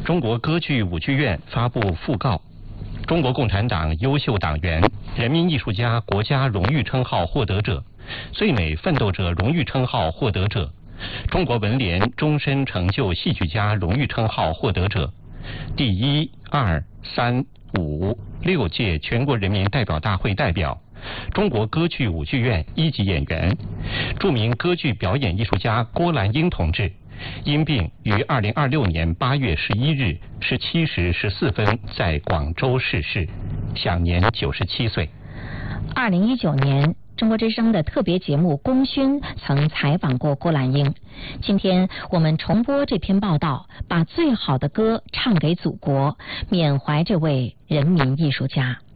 中国歌剧舞剧院发布讣告：中国共产党优秀党员、人民艺术家国家荣誉称号获得者、最美奋斗者荣誉称号获得者、中国文联终身成就戏剧家荣誉称号获得者、第1、2、3、5、6届全国人民代表大会代表、中国歌剧舞剧院1级演员、著名歌剧表演艺术家郭兰英同志，因病于2026年8月11日17时14分在广州逝世，享年97岁。 2019年，中国之声的特别节目《功勋》曾采访过郭兰英。今天我们重播这篇报道，把最好的歌唱给祖国，缅怀这位人民艺术家。